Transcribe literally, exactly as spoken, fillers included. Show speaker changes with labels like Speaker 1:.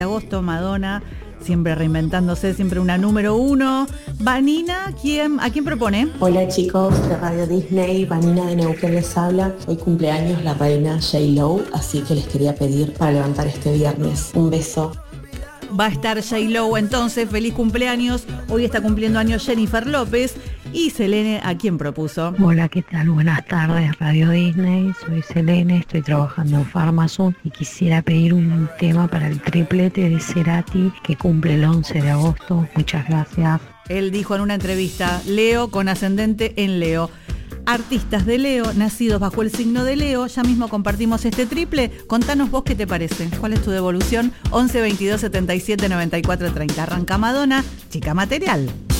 Speaker 1: Agosto, Madonna, siempre reinventándose, siempre una número uno. Vanina, ¿quién, ¿a quién propone?
Speaker 2: Hola chicos de Radio Disney, Vanina de Neuquén les habla. Hoy cumpleaños la reina J-Lo, así que les quería pedir para levantar este viernes. Un beso.
Speaker 1: Va a estar J-Lo entonces, feliz cumpleaños. Hoy está cumpliendo años Jennifer López. Y Selene, ¿a quién propuso?
Speaker 3: Hola, ¿qué tal? Buenas tardes, Radio Disney. Soy Selene, estoy trabajando en Farmazone y quisiera pedir un tema para el triplete de Cerati que cumple el once de agosto. Muchas gracias.
Speaker 1: Él dijo en una entrevista, Leo con ascendente en Leo. Artistas de Leo, nacidos bajo el signo de Leo, ya mismo compartimos este triple. Contanos vos qué te parece. ¿Cuál es tu devolución? once veintidós setenta y siete noventa y cuatro treinta. Arranca Madonna, Chica Material.